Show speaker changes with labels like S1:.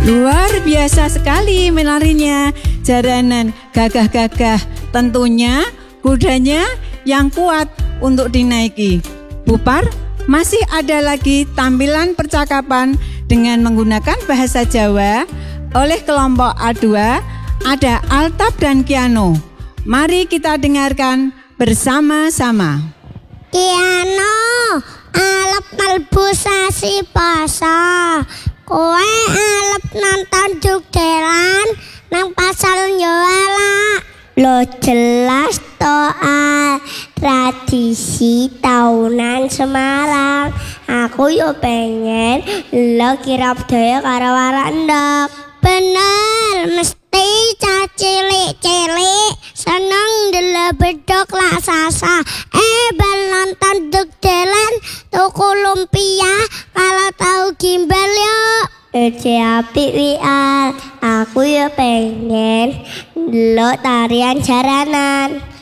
S1: Luar biasa sekali menarinya jaranan gagah-gagah. Tentunya kudanya yang kuat untuk dinaiki. Bupar, masih ada lagi tampilan percakapan dengan menggunakan bahasa Jawa oleh kelompok A2, ada Altab dan Kiano. Mari kita dengarkan bersama-sama.
S2: Kiano, alep mlebu sasi poso. Kowe alep nonton jugdelan nang pasar yo ala. Lo jelas toal tradisi tahunan Semarang. Aku yo pengen lo kirap daya karo warandok. Bener, mesti cilik-cilik seneng ndelok bedhog laksasa. Bal nonton jugdelan tuku lumpia kalau tahu gimbal yo. Apik wian, aku yo pengen ndelok tarian jaranan.